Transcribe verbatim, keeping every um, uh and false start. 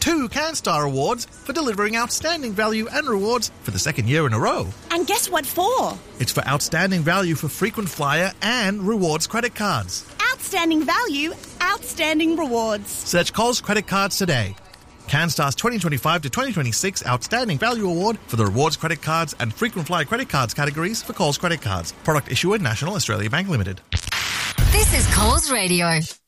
two CanStar Awards for delivering outstanding value and rewards for the second year in a row. And guess what for? It's for outstanding value for frequent flyer and rewards credit cards. Outstanding value, outstanding rewards. Search Coles Credit Cards today. CanStar's twenty twenty-five to twenty twenty-six Outstanding Value Award for the rewards credit cards and frequent flyer credit cards categories for Coles Credit Cards. Product issuer National Australia Bank Limited. This is Coles Radio.